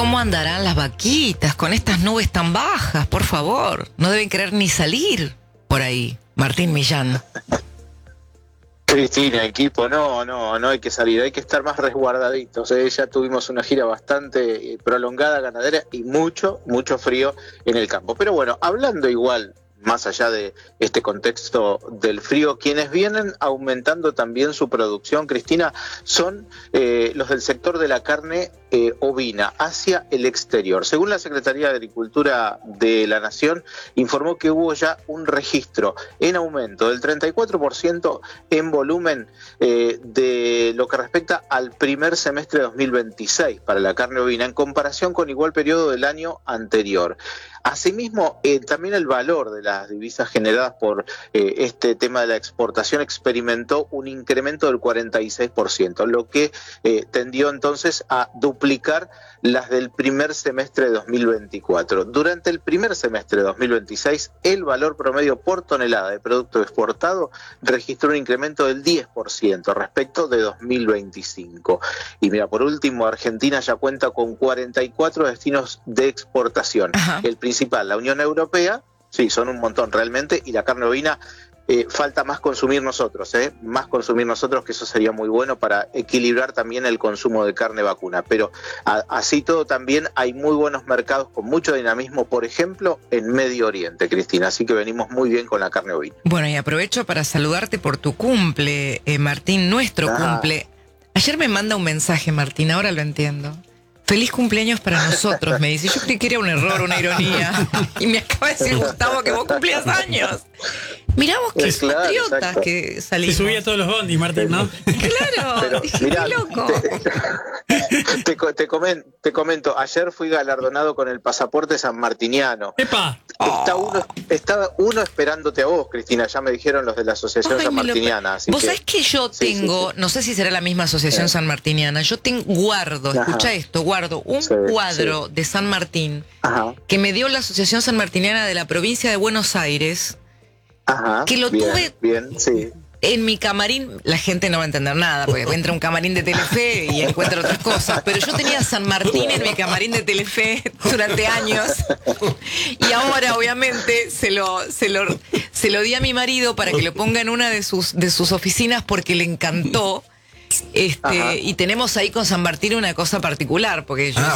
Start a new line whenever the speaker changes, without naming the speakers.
¿Cómo andarán las vaquitas con estas nubes tan bajas? Por favor, no deben querer ni salir por ahí. Martín Millán.
Cristina, equipo, no hay que salir, hay que estar más resguardaditos. Ya tuvimos una gira bastante prolongada, ganadera, y mucho frío en el campo. Pero bueno, hablando igual, más allá de este contexto del frío, quienes vienen aumentando también su producción, Cristina, son los del sector de la carne ovina hacia el exterior. Según la Secretaría de Agricultura de la Nación, informó que hubo ya un registro en aumento del 34% en volumen de lo que respecta al primer semestre de 2026 para la carne ovina, en comparación con igual periodo del año anterior. Asimismo, también el valor de las divisas generadas por este tema de la exportación experimentó un incremento del 46%, lo que tendió entonces a duplicar las del primer semestre de 2024. Durante el primer semestre de 2026, el valor promedio por tonelada de producto exportado registró un incremento del 10% respecto de 2025. Y mira, por último, Argentina ya cuenta con 44 destinos de exportación.
Ajá.
El principal, la Unión Europea, sí, son un montón realmente, y la carne ovina falta más consumir nosotros, que eso sería muy bueno para equilibrar también el consumo de carne vacuna. Pero así todo también hay muy buenos mercados con mucho dinamismo, por ejemplo, en Medio Oriente, Cristina, así que venimos muy bien con la carne ovina.
Bueno, y aprovecho para saludarte por tu cumple, Martín, nuestro cumple. Ayer me manda un mensaje, Martín, ahora lo entiendo. Feliz cumpleaños para nosotros, me dice. Yo creí que era un error, una ironía. Y me acaba de decir Gustavo que vos cumplías años. Mirá vos qué
Claro,
patriotas
exacto.
que salimos.
Se subía todos los bondis, Martín, ¿no?
Claro,
Pero,
dije,
mirá,
qué loco.
Te comento, ayer fui galardonado con el pasaporte sanmartiniano.
¡Epa!
Está uno esperándote a vos, Cristina, ya me dijeron los de la Asociación
Ay,
Sanmartiniana. Así
vos
que,
sabés que yo
sí,
tengo,
sí.
no sé si será la misma Asociación Sanmartiniana, yo guardo,
Ajá.
escucha esto, guardo un
Sí,
cuadro de San Martín
Ajá,
que me dio la Asociación Sanmartiniana de la provincia de Buenos Aires,
ajá.
que lo
bien,
tuve
bien, sí.
en mi camarín. La gente no va a entender nada, porque entra a un camarín de Telefe y encuentra otras cosas, pero yo tenía San Martín en mi camarín de Telefe durante años, y ahora obviamente se lo di a mi marido para que lo ponga en una de sus oficinas porque le encantó.
Ajá.
Y tenemos ahí con San Martín una cosa particular, porque yo